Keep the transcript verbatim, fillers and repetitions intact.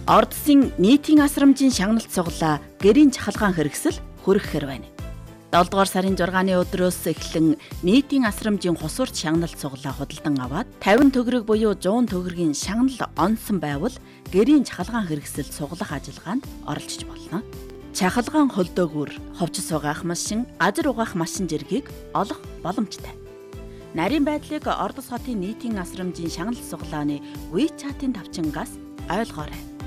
Ордсын нийтийн асрамжийн шагналт сугалаа гэрийн чахалгаан хэрэгсэл хүргэхээр байна. долдугаар сарын зургааны өдрөөс эхлэн нийтийн асрамжийн хусуурт шагналт сугалаа худалдан аваад тавин төгрөг буюу зуун төгрөгийн шагнал онсон байвал гэрийн чахалгаан хэрэгсэл сугалах ажиллагаанд оролцож болно. Чахалгаан холдоогүйр ховч сугаах машин, газар угаах машин зэргийг олох боломжтой. Нарийн байдлыг Ордос хотын нийтийн асрамжийн шагналт сугалааны WeChat-ийн тавчингаас ойлгоорой.